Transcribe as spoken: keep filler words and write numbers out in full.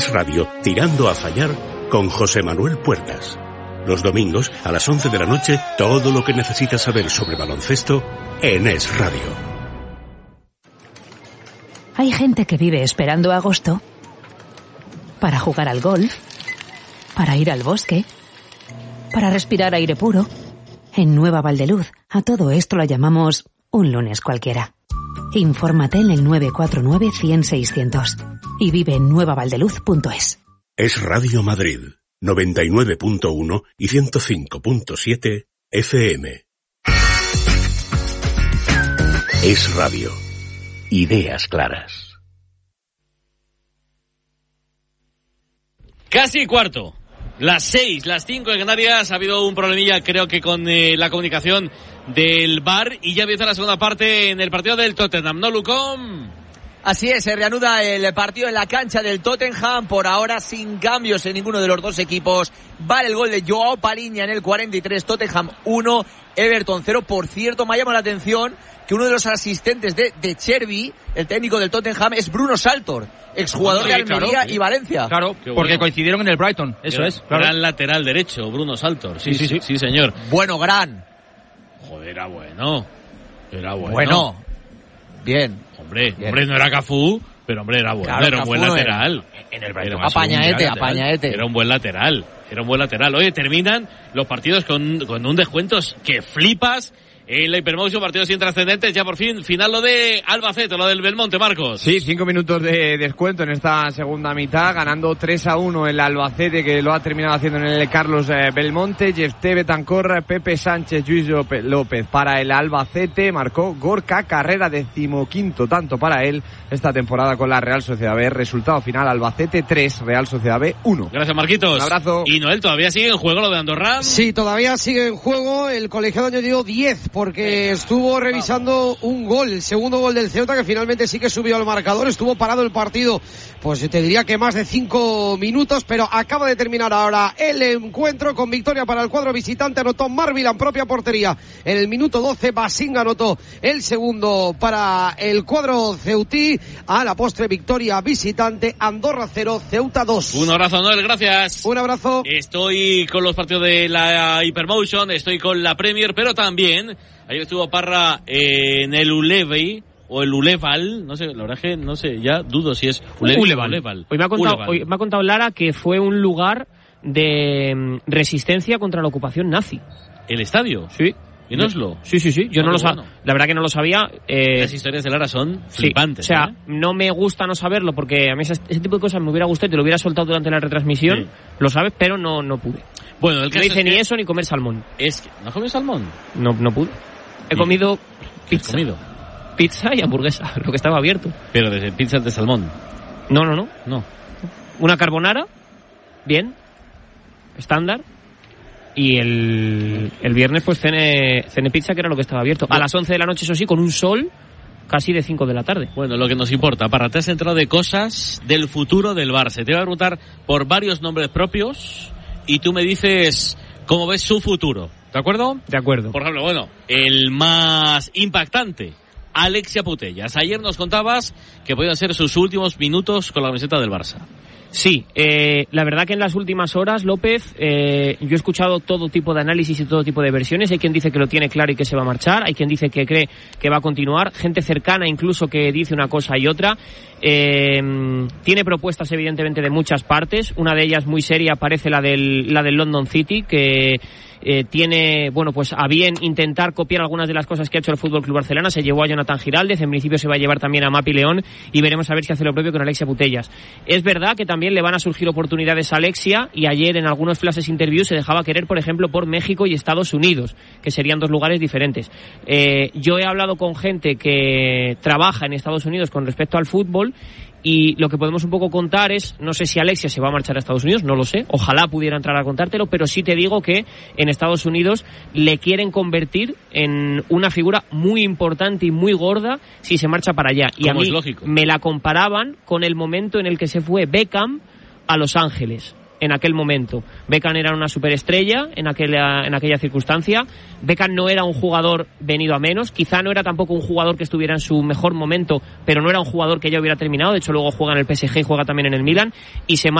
Radio, tirando a fallar con José Manuel Puertas. Los domingos, a las once de la noche, todo lo que necesitas saber sobre baloncesto en Es Radio. Hay gente que vive esperando agosto para jugar al golf, para ir al bosque, para respirar aire puro. En Nueva Valdeluz, a todo esto lo llamamos un lunes cualquiera. Infórmate en el nueve cuatro nueve, cien, seiscientos y vive en nueva valdeluz punto es. Es Radio Madrid, noventa y nueve punto uno y ciento cinco punto siete F M. Es Radio. Ideas claras. Casi cuarto. Las seis, las cinco en Canarias. Ha habido un problemilla, creo que con eh, la comunicación del V A R. Y ya empieza la segunda parte en el partido del Tottenham, ¿no, Lucón? Así es, se reanuda el partido en la cancha del Tottenham, por ahora sin cambios en ninguno de los dos equipos. Vale el gol de Joao Pariña en el cuarenta y tres, Tottenham uno, Everton cero. Por cierto, me ha llamado la atención que uno de los asistentes de, de Chervi, el técnico del Tottenham, es Bruno Saltor, exjugador sí, de Almería claro, sí. y Valencia. Claro, bueno. Porque coincidieron en el Brighton, eso gran, es. Claro. Gran lateral derecho, Bruno Saltor, sí sí, sí, sí, sí, señor. Bueno, gran. Joder, era bueno, era bueno. Bueno, bien. Hombre, bien. hombre, no era Cafú, pero hombre, era bueno, claro, era un buen no lateral. En el Brighton. Apañaete, apañaete. Era un buen lateral, era un buen lateral. Oye, terminan los partidos con, con un descuento que flipas. En la Hypermotion, partidos intrascendentes, ya por fin, final lo de Albacete, lo del Belmonte, Marcos. Sí, cinco minutos de descuento en esta segunda mitad, ganando tres a uno el Albacete, que lo ha terminado haciendo en el Carlos eh, Belmonte. Jefté Betancor, Pepe Sánchez, Luis López para el Albacete, marcó Gorka Carrera, decimoquinto tanto para él esta temporada con la Real Sociedad B. Resultado final, Albacete tres, Real Sociedad B uno. Gracias, Marquitos. Un abrazo. Y Noel, ¿todavía sigue en juego lo de Andorra? Sí, todavía sigue en juego. El colegiado añadió diez porque estuvo revisando un gol, el segundo gol del Ceuta, que finalmente sí que subió al marcador. Estuvo parado el partido, pues te diría que más de cinco minutos, pero acaba de terminar ahora el encuentro con victoria para el cuadro visitante. Anotó Marvila en propia portería en el minuto doce, Basinga anotó el segundo para el cuadro ceutí. A la postre, victoria visitante, Andorra cero, Ceuta dos. Un abrazo, Noel, gracias. Un abrazo. Estoy con los partidos de la Hypermotion, estoy con la Premier, pero también ayer estuvo Parra en el Ulevey o el Uleval, no sé, la verdad es que no sé, ya dudo si es Ulevey, Uleval. Uleval. Hoy me ha contado, Uleval. hoy me ha contado Lara que fue un lugar de resistencia contra la ocupación nazi. ¿El estadio? Sí. ¿En Oslo? Sí, sí, sí. Yo oh, no lo bueno. sabía. La verdad que no lo sabía. Eh... Las historias de Lara son sí. flipantes. O sea, ¿eh? no me gusta no saberlo porque a mí ese, ese tipo de cosas me hubiera gustado y te lo hubiera soltado durante la retransmisión. Sí. Lo sabes, pero no, no pude. Bueno, el no hice es ni que... eso ni comer salmón. Es que... ¿No has comido salmón? No, no pude. He comido pizza. ¿Has comido? Pizza y hamburguesa, lo que estaba abierto. Pero desde pizzas de salmón. No, no, no. No. Una carbonara, bien, estándar. Y el, el viernes pues cené, cené pizza, que era lo que estaba abierto. A las once de la noche, eso sí, con un sol casi de cinco de la tarde. Bueno, lo que nos importa, para te has enterado de cosas del futuro del Barça. Te voy a preguntar por varios nombres propios y tú me dices cómo ves su futuro. ¿De acuerdo? De acuerdo. Por ejemplo, bueno, el más impactante, Alexia Putellas. Ayer nos contabas que podían ser sus últimos minutos con la camiseta del Barça. Sí, eh, la verdad que en las últimas horas, López, eh, yo he escuchado todo tipo de análisis y todo tipo de versiones. Hay quien dice que lo tiene claro y que se va a marchar, hay quien dice que cree que va a continuar, gente cercana incluso que dice una cosa y otra. Eh, tiene propuestas evidentemente de muchas partes, una de ellas muy seria parece la del, la del London City, que eh, tiene, bueno, pues a bien intentar copiar algunas de las cosas que ha hecho el Fútbol Club Barcelona. Se llevó a Jonathan Giraldez, en principio se va a llevar también a Mapi León y veremos a ver si hace lo propio con Alexia Putellas. Es verdad que también le van a surgir oportunidades a Alexia y ayer en algunos flashes interviews se dejaba querer, por ejemplo, por México y Estados Unidos, que serían dos lugares diferentes. Eh, yo he hablado con gente que trabaja en Estados Unidos con respecto al fútbol y lo que podemos un poco contar es, no sé si Alexia se va a marchar a Estados Unidos, no lo sé, ojalá pudiera entrar a contártelo, pero sí te digo que en Estados Unidos le quieren convertir en una figura muy importante y muy gorda si se marcha para allá. Y a mí me la comparaban con el momento en el que se fue Beckham a Los Ángeles. en aquel momento. Beckham era una superestrella en aquella, en aquella circunstancia. Beckham no era un jugador venido a menos, quizá no era tampoco un jugador que estuviera en su mejor momento, pero no era un jugador que ya hubiera terminado. De hecho, luego juega en el P S G y juega también en el Milan, y se